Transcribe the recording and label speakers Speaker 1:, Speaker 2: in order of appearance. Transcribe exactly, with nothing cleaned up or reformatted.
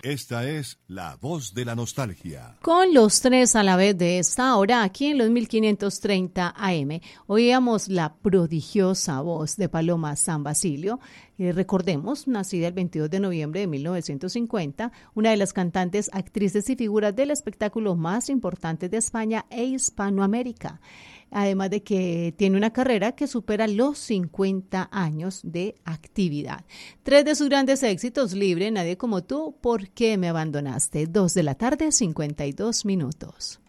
Speaker 1: Esta es La Voz de la Nostalgia.
Speaker 2: Con los tres a la vez de esta hora, aquí en los mil quinientos treinta A M, oíamos la prodigiosa voz de Paloma San Basilio. Eh, recordemos, nacida el veintidós de noviembre de mil novecientos cincuenta, una de las cantantes, actrices y figuras del espectáculo más importantes de España e Hispanoamérica. Además de que tiene una carrera que supera los cincuenta años de actividad. Tres de sus grandes éxitos: Libre, Nadie como tú, ¿Por qué me abandonaste? Dos de la tarde, cincuenta y dos minutos.